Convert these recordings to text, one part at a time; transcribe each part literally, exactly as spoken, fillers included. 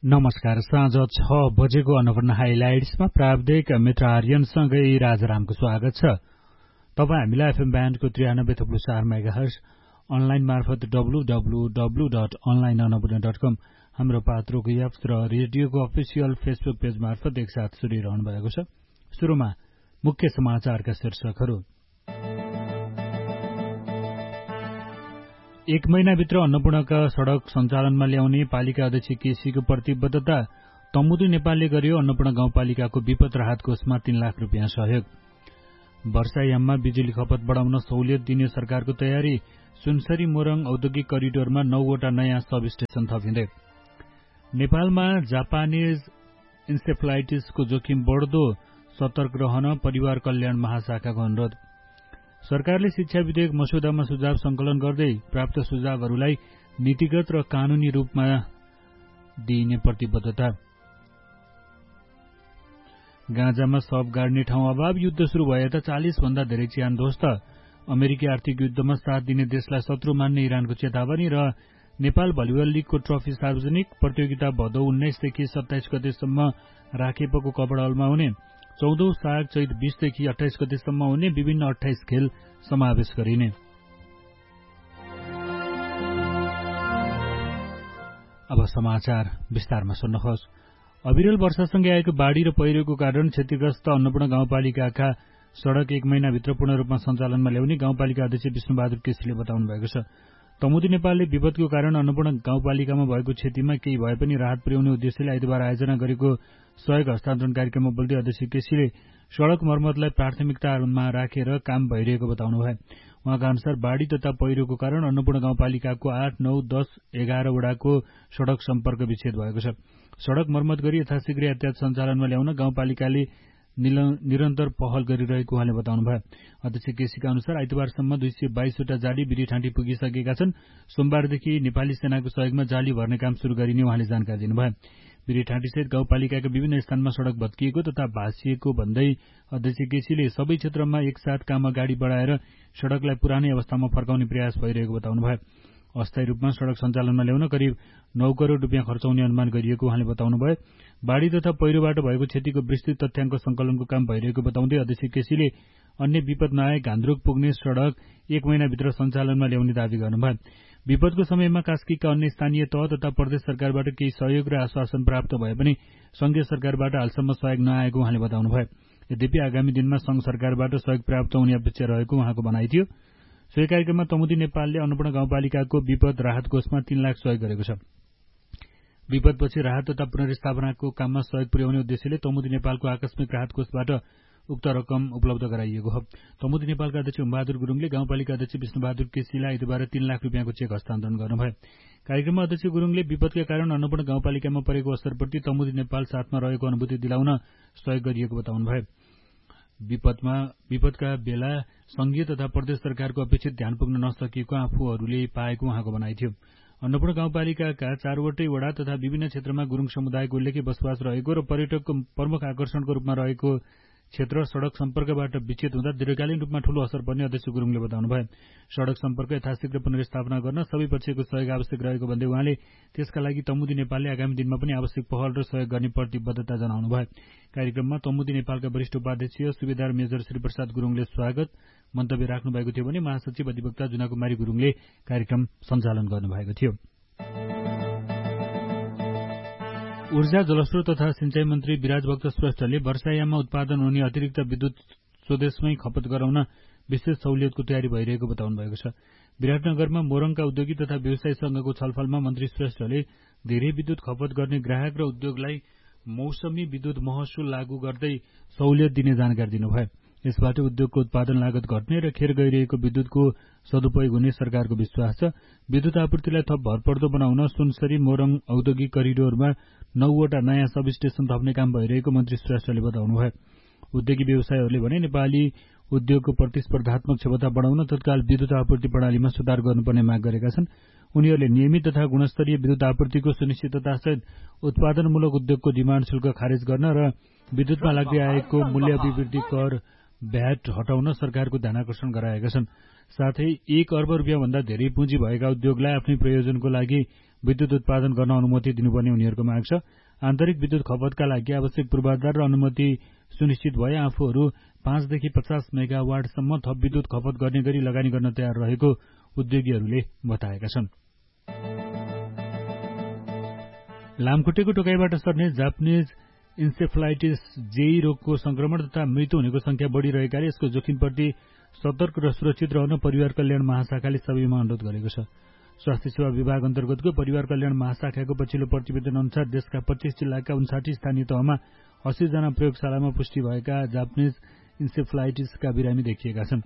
नमस्कार। साँझ छ बजेको अन्नपूर्ण हाइलाइट्समा प्राविधिक मित्र आर्यनसँगै राजारामको स्वागत छ। तपाईँ हामीलाई एफएम ब्यान्डको त्रियानब्बे थुप्रो चार मेगाहर्ज, अनलाइन मार्फत W W W dot online Annapurna dot कम, हाम्रो पात्रोको एप्स र रेडियोको अफिसियल फेसबुक पेज मार्फत एकसाथ सुनिरहनु भएको छ। सुरुमा मुख्य समाचारका शीर्षकहरू। एक महिनाभित्र अन्नपूर्णका सड़क सञ्चालनमा ल्याउने पालिका अध्यक्ष केसीको प्रतिबद्धता। तमुदी नेपालले गर्यो अन्नपूर्ण गाउँपालिकाको विपद राहत कोषमा तीन लाख रुपियाँ सहयोग। वर्षायाममा बिजुली खपत बढाउन सहुलियत दिने सरकारको तयारी। सुनसरी मोरङ औद्योगिक करिडोरमा नौवटा नयाँ सब स्टेशन थपिँदै। नेपालमा जापानिज इन्सेफ्लाइटिसको जोखिम बढ्दो, सतर्क रहन परिवार कल्याण महाशाखाको अनुरोध। सरकारले शिक्षा विधेयक मस्यौदामा सुझाव संकलन गर्दै प्राप्त सुझावहरूलाई नीतिगत र कानूनी रूपमा दिइने प्रतिबद्धता। गाँजामा शव गाड्ने ठाउँ अभाव, युद्ध शुरू भए त चालिस भन्दा धेरै ज्यान ध्वस्त। अमेरिकी आर्थिक युद्धमा साथ दिने देशलाई शत्रु मान्ने इरानको चेतावनी र नेपाल भलिबल लीगको ट्रफी सार्वजनिक। प्रतियोगिता भदौ उन्नाइसदेखि सत्ताइस गतेसम्म राखेपको कपड हलमा हुने। चौधौं साग चैत बीसदेखि अठाइस गतेसम्म हुने विभिन्न अठाइस खेल समावेश गरिने। अब समाचार विस्तारमा सुन्नुहोस्। अविरल वर्षासँगै आएको बाढ़ी र पहिरोको कारण क्षतिग्रस्त अन्नपूर्ण गाउँपालिकाका सड़क एक महिनाभित्र पूर्ण रूपमा सञ्चालनमा ल्याउने गाउँपालिका अध्यक्ष विष्णुबहादुर केसीले बताउनु भएको छ। तमुदी नेपालले विपदको कारण अन्नपूर्ण गाउँपालिकामा भएको क्षतिमा केही भए पनि राहत पुर्याउने उद्देश्यले आइतबार आयोजना गरेको सहयोग हस्तान्तरण कार्यक्रममा बोल्दै अध्यक्ष केसीले सड़क मर्मतलाई प्राथमिकतामा राखेर काम भइरहेको बताउनुभयो। उहाँका अनुसार बाढ़ी तथा पहिरोको कारण अन्नपूर्ण गाउँपालिकाको आठ नौ दस एघार वडाको सड़क सम्पर्क विच्छेद भएको छ। सड़क मर्मत गरी यथाशीघ्र यातायात सञ्चालनमा ल्याउन गाउँपालिकाले निरन्तर पहल गरिरहेको उहाँले बताउनुभयो। अध्यक्ष केसीका अनुसार आइतबारसम्म दुई सय बाइसवटा जाली बिरीठाँटी पुगिसकेका छन्। सोमबारदेखि नेपाली सेनाको सहयोगमा जाली भर्ने काम शुरू गरिने उहाँले जानकारी दिनुभयो। बिरीठाँटीसहित गाउँपालिकाका विभिन्न स्थानमा सड़क भत्किएको तथा भाँसिएको भन्दै अध्यक्ष केसीले सबै क्षेत्रमा एकसाथ काम अगाडि बढाएर सड़कलाई पुरानै अवस्थामा फर्काउने प्रयास भइरहेको बताउनुभयो। अस्थायी रूपमा सड़क सञ्चालनमा ल्याउन करिब नौ करोड़ रुपियाँ खर्चाउने अनुमान गरिएको उहाँले बताउनुभयो। बाढ़ी तथा पहिरोबाट भएको क्षतिको विस्तृत तथ्याङ्क संकलनको काम भइरहेको बताउँदै अध्यक्ष केसीले अन्य विपद नआए घान्द्रुक पुग्ने सड़क एक महिनाभित्र सञ्चालनमा ल्याउने दावी गर्नुभयो। विपदको समयमा कास्कीका अन्य स्थानीय तह तथा प्रदेश सरकारबाट केही सहयोग र आश्वासन प्राप्त भए पनि संघीय सरकारबाट हालसम्म सहयोग नआएको उहाँले बताउनुभयो। यद्यपि आगामी दिनमा संघ सरकारबाट सहयोग प्राप्त हुने अपेक्षा रहेको उहाँको भनाइ थियो। सोही कार्यक्रममा तमुदी नेपालले अन्नपूर्ण गाउँपालिकाको विपद राहत कोषमा तीन लाख सहयोग गरेको छ। विपदपछि राहत तथा पुनर्स्थापनाको काममा सहयोग पुर्याउने उद्देश्यले तमुदी नेपालको आकस्मिक राहत कोषबाट उक्त रकम उपलब्ध गराइएको हो। तमुदी नेपालका अध्यक्ष उमबहादुर गुरुङले गाउँपालिका अध्यक्ष विष्णुबहादुर केसीलाई आइतबार तीन लाख रुपियाँको चेक हस्तान्तरण गर्नुभयो। कार्यक्रममा अध्यक्ष गुरुङले विपदका कारण अन्नपूर्ण गाउँपालिकामा परेको असरप्रति तमुदी नेपाल साथमा रहेको अनुभूति दिलाउन सहयोग गरिएको बताउनुभयो। विपदमा विपदका बेला संघीय तथा प्रदेश सरकारको अपेक्षित ध्यान पुग्न नसकिएको आफूहरूले पाएको उहाँको भनाइ थियो। अन्नपूर्ण गाउँपालिकाका चारवटै वडा तथा विभिन्न क्षेत्रमा गुरुङ समुदायको उल्लेख्य बसोबास रहेको र पर्यटकको प्रमुख आकर्षणको रूपमा रहेको क्षेत्र सड़क सम्पर्कबाट विच्छेद हुँदा दीर्घकालीन रूपमा ठूलो असर पर्ने अध्यक्ष गुरुङले बताउनुभयो। सड़क सम्पर्क यथाशीघ्र पुनर्स्थापना गर्न सबै पक्षको सहयोग आवश्यक रहेको भन्दै उहाँले त्यसका लागि तमुदी नेपालले आगामी दिनमा पनि आवश्यक पहल र सहयोग गर्ने प्रतिबद्धता जनाउनुभयो। कार्यक्रममा तमुदी नेपालका वरिष्ठ उपाध्यक्ष सुबेदार मेजर श्रीप्रसाद गुरुङले स्वागत मन्तव्य राख्नु भएको थियो भने महासचिव अधिवक्ता जुनाकुमारी गुरुङले कार्यक्रम सञ्चालन गर्नुभएको थियो। ऊर्जा जलस्रोत तथा सिंचाई मन्त्री विराजभक्त श्रेष्ठले वर्षायाममा उत्पादन हुने अतिरिक्त विद्युत स्वदेशमै खपत गराउन विशेष सहुलियतको तयारी भइरहेको बताउनु भएको छ। विराटनगरमा मोरङका उद्योगी तथा व्यवसायी संघको छलफलमा मन्त्री श्रेष्ठले धेरै विद्युत खपत गर्ने ग्राहक र उद्योगलाई मौसमी विद्युत महसुल लागू गर्दै सहुलियत दिने जानकारी दिनुभयो। यसबाट उद्योगको उत्पादन लागत घट्ने र खेर गइरहेको विद्युतको सदुपयोग हुने सरकारको विश्वास छ। विद्युत आपूर्तिलाई थप भरपर्दो बनाउन सुनसरी मोरङ औद्योगिक करिडोरमा नौवटा नयाँ सब स्टेशन थप्ने काम भइरहेको मन्त्री श्रेष्ठले बताउनुभयो। उद्योगी व्यवसायीहरूले भने नेपाली उद्योगको प्रतिस्पर्धात्मक क्षमता बढाउन तत्काल विद्युत आपूर्ति प्रणालीमा सुधार गर्नुपर्ने माग गरेका छन्। उनीहरूले नियमित तथा गुणस्तरीय विद्युत आपूर्तिको सुनिश्चिततासहित उत्पादनमूलक उद्योगको डिमाण्ड शुल्क खारेज गर्न र विद्युतमा लाग्दै आएको मूल्य अभिवृद्धि कर भ्याट हटाउन सरकारको ध्यानाकर्षण गराएका छन्। साथै एक अर्ब रुपियाँभन्दा धेरै पुँजी भएका उद्योगलाई आफ्नै प्रयोजनको लागि विद्युत उत्पादन गर्न अनुमति दिनुपर्ने उनीहरूको माग छ। आन्तरिक विद्युत खपतका लागि आवश्यक पूर्वाधार र अनुमति सुनिश्चित भए आफूहरू पाँचदेखि पचास मेगावाटसम्म थप विद्युत खपत गर्ने गरी लगानी गर्न तयार रहेको उद्योगीहरूले बताएका छन्। लामखुट्टेको टोकाइबाट सर्ने जापानिज इन्सेफ्लाइटिस जेई रोगको संक्रमण तथा मृत्यु हुनेको संख्या बढ़िरहेकाले यसको जोखिमप्रति सतर्क र सुरक्षित रहन परिवार कल्याण महाशाखाले सबैमा अनुरोध गरेको छ। स्वास्थ्य सेवा विभाग अन्तर्गतको परिवार कल्याण महाशाखाको पछिल्लो प्रतिवेदन अनुसार देशका पच्चीस जिल्लाका उन्साठी स्थानीय तहमा अस्सी जना प्रयोगशालामा पुष्टि भएका जापानिज इन्सेफ्लाइटिसका बिरामी देखिएका छन्।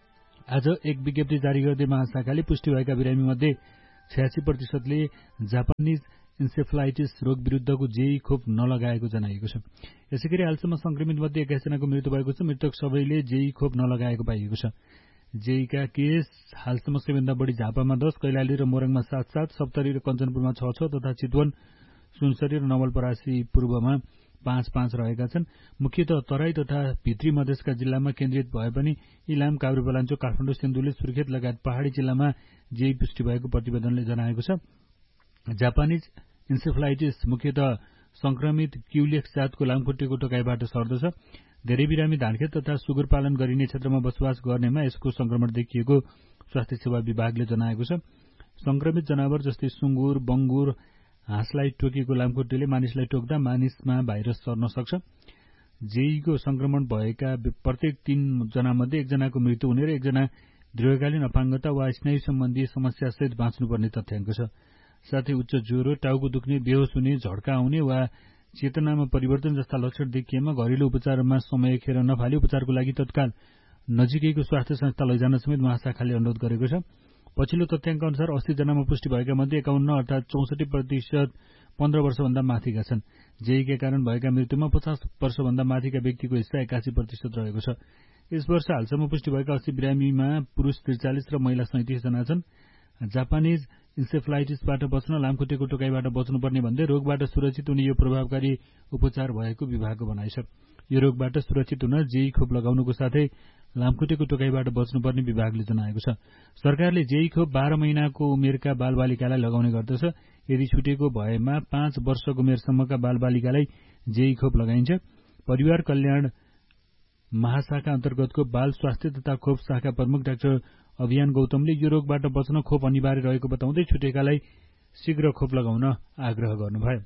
आज एक विज्ञप्ति जारी गर्दै महाशाखाले पुष्टि भएका बिरामी मध्ये छयासी प्रतिशतले जापानिज इन्सेफ्लाइटिस रोग विरुद्धको जेई खोप नलगाएको जनाइएको छ। यसैगरी हालसम्म संक्रमित मध्ये एक्काइस जनाको मृत्यु भएको छ। मृतक सबैले जेई खोप नलगाएको पाइएको छ। जेईका केस हालसम्म सबैभन्दा बढ़ी झापामा दस, कैलाली र मोरङमा सात सात, सप्तरी र कञ्चनपुरमा छ छ तथा चितवन, सुनसरी र नवलपरासी पूर्वमा पाँच पाँच रहेका छन्। मुख्यतः तराई तथा भित्री मधेसका जिल्लामा केन्द्रित भए पनि इलाम, काभ्रेपलाञ्चोक, काठमाडौँ, सिन्धुली, सुर्खेत लगायत पहाड़ी जिल्लामा जेई पुष्टि भएको प्रतिवेदनले जनाएको छ। जापानिज इन्सेफ्लाइटिस मुख्यतः संक्रमित क्युलेक्स जातको लामखुट्टेको टोकाइबाट सर्दछ। धेरै बिरामी धानखेत तथा सुँगुर पालन गरिने क्षेत्रमा बसोबास गर्नेमा यसको संक्रमण देखिएको स्वास्थ्य सेवा विभागले जनाएको छ। संक्रमित जनावर जस्तै सुँगुर, बंगुर, हाँसलाई टोकेको लामखुट्टेले मानिसलाई टोक्दा मानिसमा भाइरस सर्न सक्छ। जेईको संक्रमण भएका प्रत्येक तीन जनामध्ये एकजनाको मृत्यु हुने र एकजना दीर्घकालीन अपाङ्गता वा स्नायु सम्बन्धी समस्यासहित बाँच्नुपर्ने तथ्याङ्क छ। साथै उच्च ज्वरो, टाउको दुख्ने, बेहोस हुने, झड्का आउने वा चेतनामा परिवर्तन जस्ता लक्षण देखिएमा घरेलु उपचारमा समय खेर नफाली उपचारको लागि तत्काल नजिकैको स्वास्थ्य संस्था लैजान समेत महाशाखाले अनुरोध गरेको छ। पछिल्लो तथ्याङ्क अनुसार अस्सी जनामा पुष्टि भएका मध्ये एकाउन्न अर्थात चौसठी प्रतिशत पन्ध्र वर्षभन्दा माथिका छन्। जेईका कारण भएका मृत्युमा पचास वर्षभन्दा माथिका व्यक्तिको हिस्सा एकासी प्रतिशत रहेको छ। यस वर्ष हालसम्म पुष्टि भएका अस्सी बिरामीमा पुरुष त्रिचालिस र महिला सैंतिस जना छन्। जापानिज इन्सेफ्लाइटिसबाट बच्न लामखुट्टेको टोकाइबाट बच्नुपर्ने भन्दै रोगबाट सुरक्षित हुने यो प्रभावकारी उपचार भएको विभागको भनाइ छ। यो रोगबाट सुरक्षित हुन जेई खोप लगाउनुको साथै लामखुट्टेको टोकाइबाट बच्नुपर्ने विभागले जनाएको छ। सरकारले जेई खोप बाह्र महिनाको उमेरका बालबालिकालाई लगाउने गर्दछ। यदि छुटेको भएमा पाँच वर्षको उमेरसम्मका बालबालिकालाई जेई खोप लगाइन्छ। परिवार कल्याण महाशाखा अन्तर्गतको बाल स्वास्थ्य तथा खोप शाखा प्रमुख डाक्टर अभियान गौतमले यो रोगबाट बच्न खोप अनिवार्य रहेको बताउँदै छुटेकालाई शीघ्र खोप लगाउन आग्रह गर्नुभयो।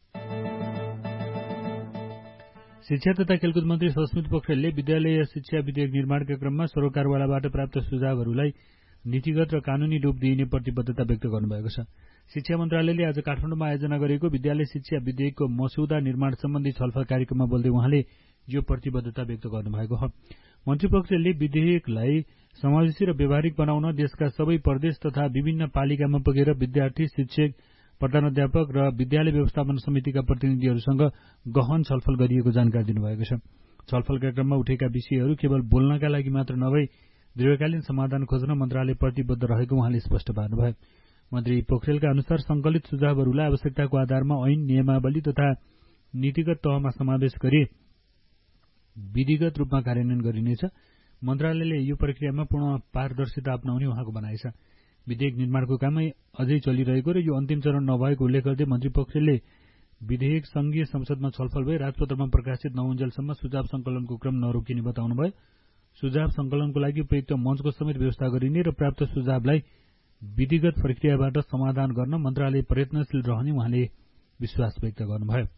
शिक्षा तथा खेलकुद मन्त्री सस्मित पोखरेलले विद्यालय शिक्षा विधेयक निर्माणका क्रममा सरकारवालाबाट प्राप्त सुझावहरूलाई नीतिगत र कानूनी रूप दिइने प्रतिबद्धता व्यक्त गर्नुभएको छ। शिक्षा मन्त्रालयले आज काठमाडौँमा आयोजना गरेको विद्यालय शिक्षा विधेयकको मस्यौदा निर्माण सम्बन्धी छलफल कार्यक्रममा बोल्दै उहाँले यो प्रतिबद्धता व्यक्त गर्नुभएको हो। मन्त्री पोखरेलले विधेयकलाई समावेशी र व्यावहारिक बनाउन देशका सबै प्रदेश तथा विभिन्न पालिकामा पुगेर विद्यार्थी, शिक्षक, प्रधानाध्यापक र विद्यालय व्यवस्थापन समितिका प्रतिनिधिहरूसँग गहन छलफल गरिएको जानकारी दिनुभएको छ। छलफलका क्रममा उठेका विषयहरू केवल बोल्नका लागि मात्र नभई दीर्घकालीन समाधान खोज्न मन्त्रालय प्रतिबद्ध रहेको उहाँले स्पष्ट पार्नुभयो। मन्त्री पोखरेलका अनुसार संकलित सुझावहरूलाई आवश्यकताको आधारमा ऐन, नियमावली तथा नीतिगत तहमा समावेश गरी विधिगत रूपमा कार्यान्वयन गरिनेछ। मन्त्रालयले यो प्रक्रियामा पूर्ण पारदर्शिता अपनाउने उहाँको भनाइ छ। विधेयक निर्माणको काम अझै चलिरहेको र यो अन्तिम चरण नभएको उल्लेख गर्दै मन्त्री पोखरेलले विधेयक संघीय संसदमा छलफल भई राजपत्रमा प्रकाशित नहुन्जेलसम्म सुझाव संकलनको क्रम नरोकिने बताउनुभयो। सुझाव संकलनको लागि उपयुक्त मञ्चको समेत व्यवस्था गरिने र प्राप्त सुझावलाई विधिगत प्रक्रियाबाट समाधान गर्न मन्त्रालय प्रयत्नशील रहने उहाँले विश्वास व्यक्त गर्नुभयो।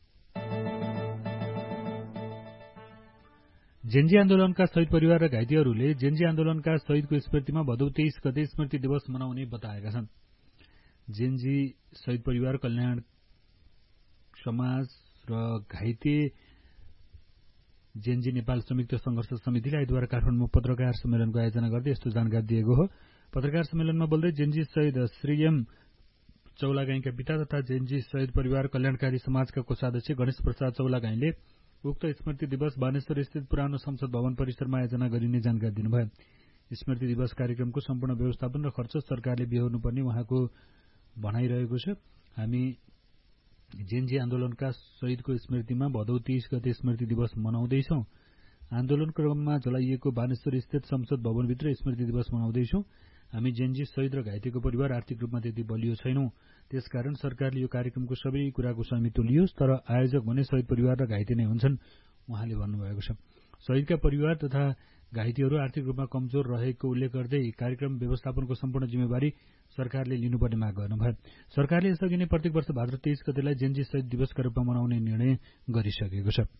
जेन्जी आन्दोलनका शहीद परिवार र घाइतेहरूले जेन्जी आन्दोलनका शहीदको स्मृतिमा भदौ तेइस गते स्मृति दिवस मनाउने बताएका छन्। जेन्जी शहीद परिवार कल्याण समाज र घाइते जेन्जी नेपाल संयुक्त संघर्ष समितिले आइतबार काठमाडौँमा पत्रकार सम्मेलनको आयोजना गर्दै यस्तो जानकारी दिएको हो। पत्रकार सम्मेलनमा बोल्दै जेन्जी शहीद श्री एम चौलागाईका पिता तथा जेन्जी शहीद परिवार कल्याणकारी समाजका कोषाध्यक्ष गणेश प्रसाद चौलागाईले उक्त स्मृति दिवस बानेश्वर स्थित पुरानो संसद भवन परिसरमा आयोजना गरिने जानकारी दिनुभयो। स्मृति दिवस कार्यक्रमको सम्पूर्ण व्यवस्थापन र खर्च सरकारले बिहोर्नुपर्ने उहाँको भनाइरहेको छ। हामी जेन्जी आन्दोलनका शहीदको स्मृतिमा भदौ तेइस गते स्मृति दिवस मनाउँदैछौं। आन्दोलन क्रममा जलाइएको बानेश्वर स्थित संसद भवनभित्र स्मृति दिवस मनाउँदैछौं। हामी जेनजी शहीद र घाइतेको परिवार आर्थिक रूपमा त्यति बलियो छैनौं। त्यसकारण सरकारले यो कार्यक्रमको सबै कुराको स्वामित्व लियोस्, तर आयोजक भने शहीद परिवार र घाइते नै हुन्छन्, उहाँले भन्नुभएको छ। शहीदका परिवार तथा घाइतेहरू आर्थिक रूपमा कमजोर रहेको उल्लेख गर्दै कार्यक्रम व्यवस्थापनको सम्पूर्ण जिम्मेवारी सरकारले लिनुपर्ने माग गर्नुभयो। सरकारले यसअघि नै प्रत्येक वर्ष भाद्र तेइस गतेलाई जेनजी शहीद दिवसका रूपमा मनाउने निर्णय गरिसकेको छ।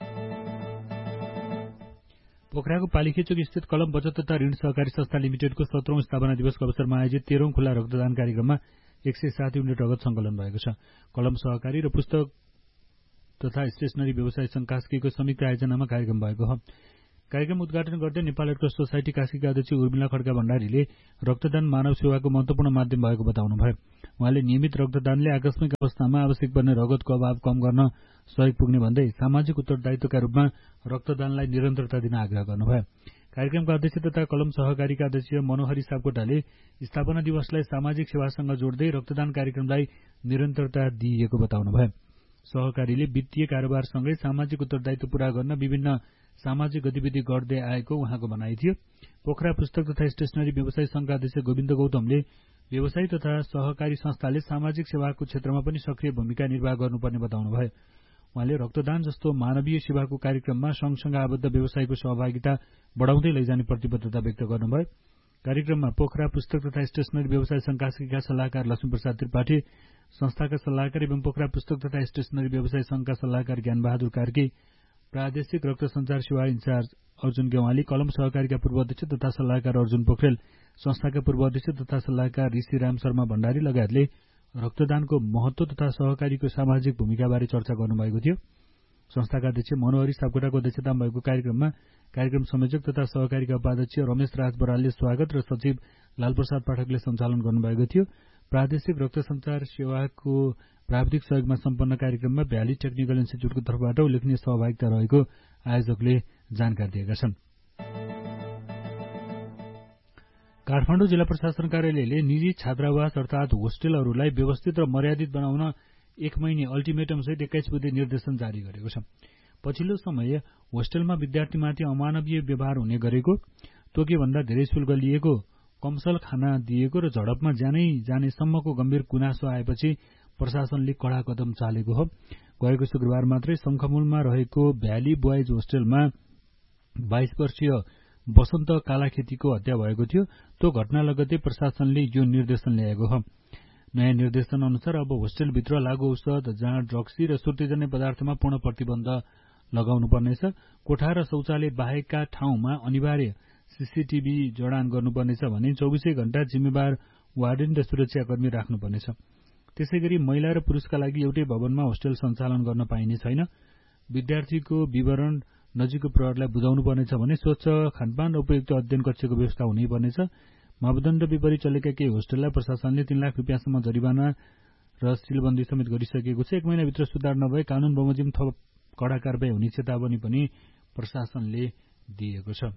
पोखराको पालिखेचोक स्थित कलम बचत तथा ऋण सहकारी संस्था लिमिटेडको सत्रौं स्थापना दिवसको अवसरमा आयोजित तेह्रौं खुल्ला रक्तदान कार्यक्रममा एक सय सात युनिट रगत संकलन भएको छ। कलम सहकारी र पुस्तक तथा स्टेशनरी व्यवसाय संघ कास्कीको संयुक्त आयोजनामा कार्यक्रम भएको हो। कार्यक्रम उद्घाटन गर्दै नेपाल रेड क्रस सोसाइटी कास्कीका अध्यक्ष उर्मिला खड्का भण्डारीले रक्तदान मानव सेवाको महत्वपूर्ण माध्यम भएको बताउनुभयो। उहाँले नियमित रक्तदानले आकस्मिक अवस्थामा आवश्यक पर्ने रगतको अभाव कम गर्न सहयोग पुग्ने भन्दै सामाजिक उत्तरदायित्वका रूपमा रक्तदानलाई निरन्तरता दिन आग्रह गर्नुभयो। कार्यक्रमका अध्यक्ष तथा कलम सहकारीका अध्यक्ष मनोहरी सापकोटाले स्थापना दिवसलाई सामाजिक सेवासँग जोड्दै रक्तदान कार्यक्रमलाई निरन्तरता दिइएको बताउनुभयो। सहकारीले वित्तीय कारोबारसँगै सामाजिक उत्तरदायित्व पूरा गर्न विभिन्न सामाजिक गतिविधि गर्दै आएको उहाँको भनाइ थियो। पोखरा पुस्तक तथा स्टेशनरी व्यवसाय संघका अध्यक्ष गोविन्द गौतमले व्यवसाय तथा सहकारी संस्थाले सामाजिक सेवाको क्षेत्रमा पनि सक्रिय भूमिका निर्वाह गर्नुपर्ने बताउनुभयो। उहाँले रक्तदान जस्तो मानवीय सेवाको कार्यक्रममा सँगसँग आबद्ध व्यवसायको सहभागिता बढाउँदै लैजाने प्रतिबद्धता व्यक्त गर्नुभयो। कार्यक्रममा पोखरा पुस्तक तथा स्टेशनरी व्यवसाय संघ कास्कीका सल्लाहकार लक्ष्मीप्रसाद त्रिपाठी, संस्थाका सल्लाहकार एवं पोखरा पुस्तक तथा स्टेशनरी व्यवसाय संघका सल्लाहकार ज्ञानबहादुर कार्की, प्रादेशिक रक्त संचार सेवा इन्चार्ज अर्जुन गेवाली, कलम सहकारीका पूर्व अध्यक्ष तथा सल्लाहकार अर्जुन पोखरेल, संस्थाका पूर्व अध्यक्ष तथा सल्लाहकार ऋषिराम शर्मा भण्डारी लगायतले रक्तदानको महत्व तथा सहकारीको सामाजिक भूमिकाबारे चर्चा गर्नुभएको थियो। संस्थाका अध्यक्ष मनोहरी सापकोटाको अध्यक्षतामा भएको कार्यक्रममा कार्यक्रम संयोजक तथा सहकारीका उपाध्यक्ष रमेश राज बरालले स्वागत र सचिव लालप्रसाद पाठकले सञ्चालन गर्नुभएको थियो। प्रादेशिक रक्त संचार सेवाको प्राविधिक सहयोगमा सम्पन्न कार्यक्रममा भ्याली टेक्निकल इन्स्टिच्युटको तर्फबाट उल्लेखनीय सहभागिता रहेको आयोजकले जानकारी दिएका छन्। काठमाडौँ जिल्ला प्रशासन कार्यालयले निजी छात्रावास अर्थात होस्टेलहरूलाई व्यवस्थित र मर्यादित बनाउन एक महिने अल्टिमेटमसहित एक्काइस बुँदे निर्देशन जारी गरेको छ। पछिल्लो समय होस्टेलमा विद्यार्थीमाथि अमानवीय व्यवहार हुने गरेको, तोकेभन्दा धेरै शुल्क लिएको, कमसल खाना दिएको र झडपमा ज्यानै जानेसम्मको गम्भीर गुनासो आएपछि प्रशासनले कडा कदम चालेको हो। गएको शुक्रबार मात्रै शंखमूलमा रहेको भ्याली बोइज होस्टेलमा बाइस वर्षीय वसन्त कालाखेतीको हत्या भएको थियो। त्यो घटना लगत्तै प्रशासनले यो निर्देशन ल्याएको हो। नयाँ निर्देशन अनुसार अब होस्टेलभित्र लागू औषध, जाँड, ड्रग्सी र सुर्तीजन्य पदार्थमा पूर्ण प्रतिबन्ध लगाउनु पर्नेछ। कोठा र शौचालय बाहेकका ठाउँमा अनिवार्य सीसीटीभी जडान गर्नुपर्नेछ भने चौबिसै घण्टा जिम्मेवार वार्डेन र सुरक्षाकर्मी राख्नुपर्नेछ। त्यसैगरी महिला र पुरुषका लागि एउटै भवनमा होस्टेल सञ्चालन गर्न पाइने छैन। विद्यार्थीको विवरण नजिकको प्रहरलाई बुझाउनु पर्नेछ भने स्वच्छ खानपान र उपयुक्त अध्ययन कक्षको व्यवस्था हुनै पर्नेछ। मापदण्ड विपरीत चलेका केही होस्टेललाई प्रशासनले तीन लाख रुपियाँसम्म जरिवाना र सिलबन्दी समेत गरिसकेको छ। एक महिनाभित्र सुधार नभए कानून बमोजिम थप कडा कारबाही हुने चेतावनी पनि प्रशासनले दिएको छ।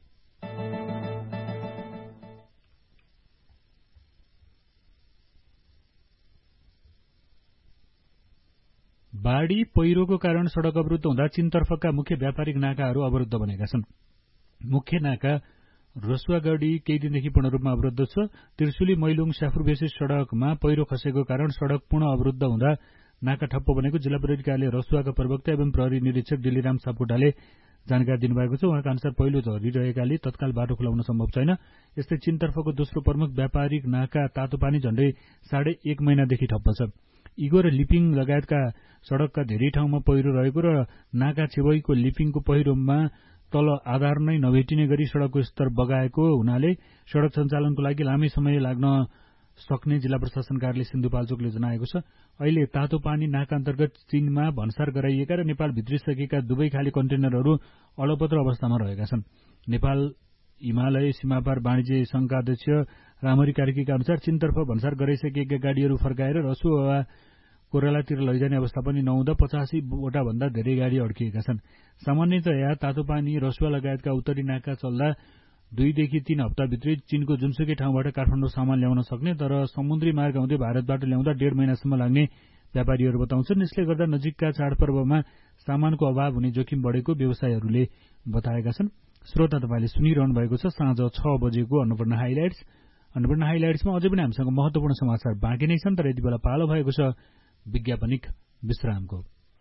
बाढ़ी पहिरोको कारण सड़क अवरुद्ध हुँदा चीनतर्फका मुख्य व्यापारिक नाकाहरू अवरुद्ध बनेका छन्। मुख्य नाका रसुवागढ़ी केही दिनदेखि पूर्ण रूपमा अवरुद्ध छ। त्रिशुली मैलुङ स्याफुरबेसी सड़कमा पहिरो खसेको कारण सड़क पूर्ण अवरुद्ध हुँदा नाका ठप्प बनेको जिल्ला प्रहरी कार्यालय रसुवाका प्रवक्ता एवं प्रहरी निरीक्षक दिलीराम सापकोटाले जानकारी दिनुभएको छ। उहाँका अनुसार पहिलो झरिरहेकाले तत्काल बाटो खुलाउन सम्भव छैन। यस्तै चीनतर्फको दोस्रो प्रमुख व्यापारिक नाका तातोपानी झण्डै साढे एक महिनादेखि ठप्प छ। इगो र लिपिङ लगायतका सड़कका धेरै ठाउँमा पहिरो रहेको र नाका छेवैको लिपिङको पहिरोमा तल आधार नै नभेटिने गरी सड़कको स्तर बगाएको हुनाले सड़क सञ्चालनको लागि लामै समय लाग्न सक्ने जिल्ला प्रशासन कार्यालय सिन्धुपाल्चोकले जनाएको छ। अहिले तातो पानी नाका अन्तर्गत चीनमा भन्सार गराइएका र नेपाल भित्रिसकेका दुवै खाली कन्टेनरहरू अलपत्र अवस्थामा रहेका छन्। नेपाल हिमालय सीमापार वाणिज्य संघका अध्यक्ष रामहरि कार्कीका अनुसार चीनतर्फ भन्सार गराइसकेका गाड़ीहरू फर्काएर रसुवा वा कोरालातिर लैजाने अवस्था पनि नहुँदा पचासी वटा भन्दा धेरै गाड़ी अड्किएका छन्। सामान्यतया तातो पानी रसुवा लगायतका उत्तरी नाका चल्दा दुईदेखि तीन हप्ताभित्रै चीनको जुनसुकै ठाउँबाट काठमाडौँ सामान ल्याउन सक्ने तर समुद्री मार्ग हुँदै भारतबाट ल्याउँदा डेढ महिनासम्म लाग्ने व्यापारीहरू बताउँछन्। यसले गर्दा नजिकका चाडपर्वमा सामानको अभाव हुने जोखिम बढेको व्यवसायीहरूले बताएका छन्। श्रोता तपाईँले सुनिरहनु भएको छ साँझ छ बजेको अन्नपूर्ण हाइलाइट्स। अन्नपूर्ण हाइलाइट्समा अझै पनि हामीसँग महत्वपूर्ण समाचार बाँकी नै छन्, तर यति बेला पालो भएको छ विज्ञापनिक विश्रामको।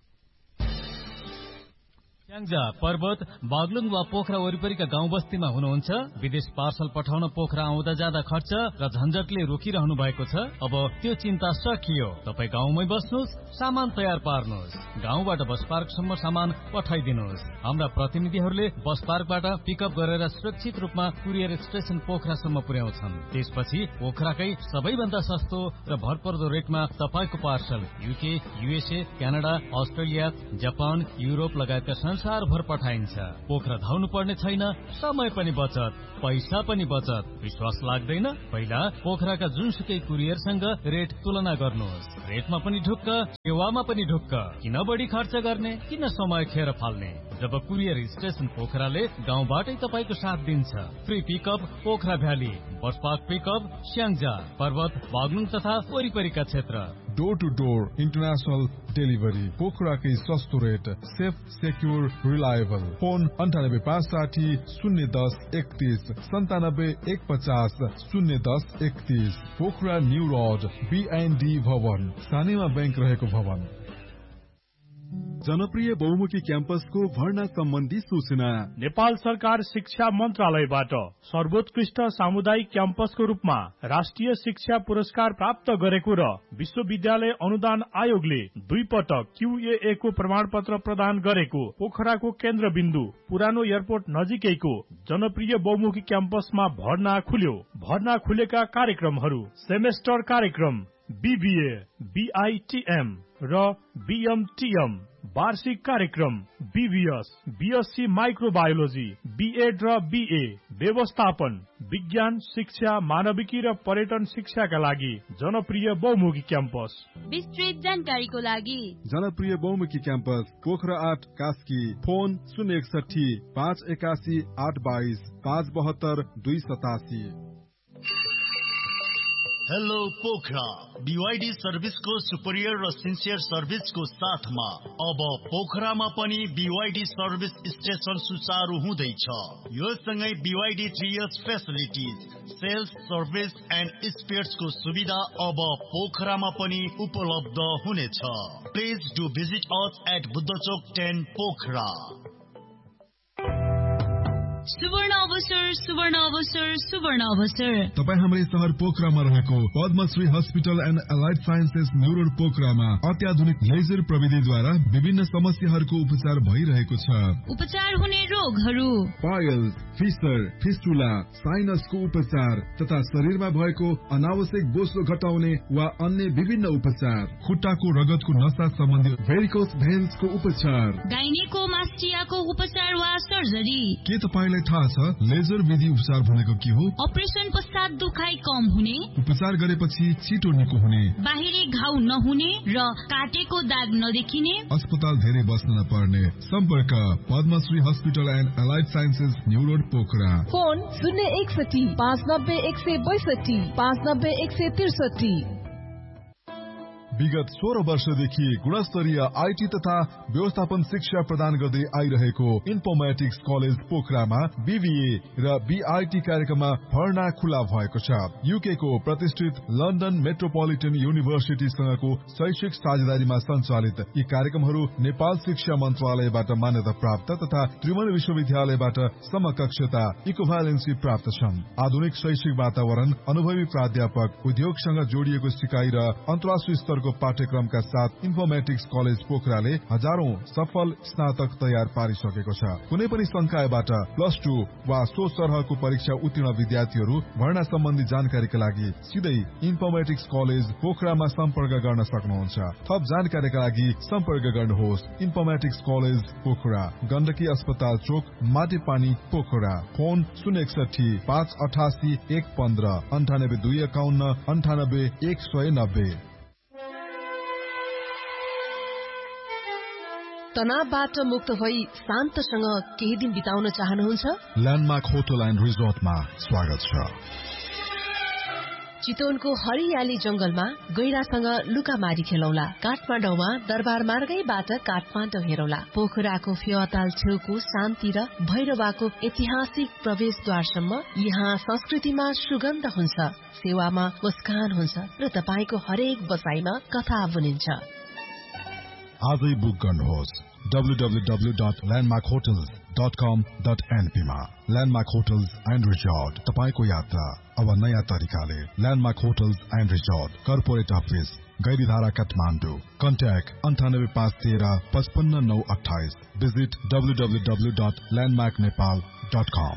स्याङ्जा, पर्वत, बागलुङ वा पोखरा वरिपरिका गाउँ बस्तीमा हुनुहुन्छ? विदेश पार्सल पठाउन पोखरा आउँदा जाँदा खर्च र झन्झटले रोकिरहनु भएको छ? अब त्यो चिन्ता सकियो। तपाईँ गाउँमै बस्नुहोस्, सामान तयार पार्नुहोस्, गाउँबाट बस पार्कसम्म सामान पठाइदिनुहोस्। हाम्रा प्रतिनिधिहरूले बस पार्कबाट पिकअप गरेर सुरक्षित रूपमा कुरियर स्टेशन पोखरासम्म पुर्याउँछन्। त्यसपछि पोखराकै सबैभन्दा सस्तो र भरपर्दो रेटमा तपाईँको parcel UK, USA, Canada, Australia, Japan, Europe लगायतका संसारभर पठाइन्छ। पोखरा धाउनु पर्ने छैन, समय पनि बचत, पैसा पनि बचत। विश्वास लाग्दैन? पहिला पोखराका जुनसुकै कुरियरसँग रेट तुलना गर्नुहोस्। रेटमा पनि ढुक्क, सेवामा पनि ढुक्क। किन बढी खर्च गर्ने, किन समय खेर फाल्ने? जब कुरियर स्टेशन पोखराले गाउँबाटै तपाईँको साथ दिन्छ। Free pickup Pokhara valley, bus park pickup Syangja, पर्वत, बागलुङ तथा वरिपरिका क्षेत्र। Door two door international delivery, पोखराकै सस्तो rate, safe, secure, reliable. Phone अन्ठानब्बे पाँच साठी शून्य दस एकतीस सन्तानब्बे एक पचास शून्य दस एकतीस। पोखरा न्यू रोड, बीएनडी भवन, सानेमा बैंक रहेको भवन। जनप्रिय बहुमुखी क्याम्पसको भर्ना सम्बन्धी सूचना नेपाल सरकार शिक्षा मन्त्रालयबाट सर्वोत्कृष्ट सामुदायिक क्याम्पसको रूपमा राष्ट्रिय शिक्षा पुरस्कार प्राप्त गरेको र विश्वविद्यालय अनुदान आयोगले दुई पटक क्यूए को प्रमाण पत्र प्रदान गरेको पोखराको केन्द्रबिन्दु पुरानो एयरपोर्ट नजिकैको जनप्रिय बहुमुखी क्याम्पसमा भर्ना खुल्यो। भर्ना खुलेका कार्यक्रमहरू सेमेस्टर कार्यक्रम बीबीए, बीआईटीएम र बीएमटीएम, वार्षिक कार्यक्रम बीबीएस, बीएससी माइक्रोबायोलोजी, बीएड र बीए, व्यवस्थापन, विज्ञान शिक्षा, मानविकी र पर्यटन शिक्षाका लागि जनप्रिय बहुमुखी क्याम्पस। विस्तृत जानकारीको लागि जनप्रिय बहुमुखी क्याम्पस पोखरा आठ कास्की। फोन शून्य एकसठी पाँच एकासी आठ बाइस पाँच बहत्तर दुई सतासी। हेलो पोखरा, बीवाईडी सर्भिसको सुपरियर र सिन्सियर सर्भिसको साथमा अब पोखरामा पनि बीवाईडी सर्भिस स्टेशन सुचारू हुँदैछ। यो सँगै BYD three years facilities, sales, service and स्पेयर्सको सुविधा अब पोखरामा पनि उपलब्ध हुनेछ। Please do visit us at बुद्धचोक ten Pokhara. सुवर्ण अवसर, सुवर्ण अवसर, सुवर्ण अवसर। तपाईँ हाम्रै शहर पोखरामा रहेको Padmashri hospital and allied sciences new road पोखरामा अत्याधुनिक लेजर प्रविधिद्वारा विभिन्न समस्याहरूको उपचार भइरहेको छ। उपचार हुने रोगहरू पाइल्स, फिसर, फिस्टुला, साइनसको उपचार तथा शरीरमा भएको अनावश्यक बोसो घटाउने वा अन्य विभिन्न उपचार, खुट्टाको रगतको नसा सम्बन्धी भेरिकोस भेन्सको उपचार, गाइनेकोमास्टियाको उपचार वा सर्जरी। के तपाईँ थाहा छ लेजर विधि उपचार भनेको के हो? अपरेसन पश्चात दुखाइ कम हुने, उपचार गरेपछि छिटो निको हुने, बाहिरी घाउ नहुने र काटेको दाग नदेखिने, अस्पताल धेरै बस्न नपर्ने। सम्पर्क Padmashri hospital and allied sciences new road Pokhara. Phone शून्य एकसठी पाँच नब्बे एक सय बैसठी पाँच नब्बे एक सय त्रिसठी। विगत सोह्र वर्षदेखि गुणस्तरीय आईटी तथा व्यवस्थापन शिक्षा प्रदान गर्दै आइरहेको इन्फोर्मेटिक्स कलेज पोखरामा बीबीए र बीआईटी कार्यक्रममा भर्ना खुला भएको छ। यूके को प्रतिष्ठित लन्डन मेट्रोपोलिटन युनिभर्सिटीसँगको शैक्षिक साझेदारीमा सञ्चालित यी कार्यक्रमहरू नेपाल शिक्षा मन्त्रालयबाट मान्यता प्राप्त तथा त्रिभुवन विश्वविद्यालयबाट समकक्षता इक्विभ्यालेन्सी प्राप्त छन्। आधुनिक शैक्षिक वातावरण, अनुभवी प्राध्यापक, उद्योगसँग जोडिएको सिकाइ र अन्तर्राष्ट्रिय स्तरको पाठ्यक्रमका साथ इन्फोर्मेटिक्स कलेज पोखराले हजारौं सफल स्नातक तयार पारिसकेको छ। कुनै पनि संकायबाट प्लस टू वा सो सरहको परीक्षा उत्तीर्ण विद्यार्थीहरू भर्ना सम्बन्धी जानकारीका लागि सिधै इन्फोर्मेटिक्स कलेज पोखरामा सम्पर्क गर्न सक्नुहुन्छ। थप जानकारीका लागि सम्पर्क गर्नुहोस् इन्फोर्मेटिक्स कलेज पोखरा, गण्डकी अस्पताल चोक, माटेपानी पोखरा। फोन शून्य एकसठी पाँच अठासी एक पन्ध्र अन्ठानब्बे दुई एकाउन्न अन्ठानब्बे एक सय नब्बे। तनावबाट मुक्त भई शान्तसँग केही दिन बिताउन चाहनुहुन्छ? ल्यान्डमार्क होटल एन्ड रिजोर्टमा स्वागत छ। चितवनको हरियाली जंगलमा गैरासँग लुकामारी खेलौला। काठमाडौँमा दरबार मार्गैबाट काठमाडौँ हेरौला। पोखराको फेवाताल छेउको शान्ति र भैरवाको ऐतिहासिक प्रवेशद्वारसम्म यहाँ संस्कृतिमा सुगन्ध हुन्छ, सेवामा मुस्कान हुन्छ र तपाईको हरेक बसाइमा कथा बुनिन्छ। आजै बुक गर्नुहोस् W W W dot landmark hotels dot कम डट एनपी मा। ल्यान्डमार्क होटल्स एन्ड रिजोर्ट, तपाईको यात्रा अब नयाँ तरिकाले। Landmark hotels and resort, corporate office, Gairidhara, Kathmandu. Contact अन्ठानब्बे पाँच तेह्र पचपन्न नौ अठाइस। Visit W W W dot landmark Nepal dot कम।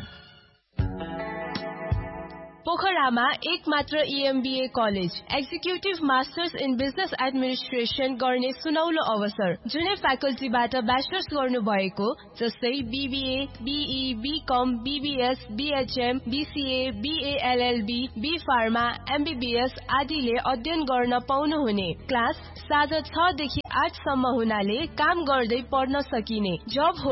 पोखरामा एक मात्र ईएमबीए college, executive masters in business administration गर्ने सुनौलो अवसर। जुनै फ्याकल्टीबाट ब्याचलर्स गर्नु भएको जस्तै BBA, be, become, BBS, BHM, BCA, BLLB, be pharma, MBBS आदिले अध्ययन गर्न पाउनुहुने। क्लास साँझ छ देखि आठ सम्म हुनाले काम गर्दै पढ्न सकिने। जब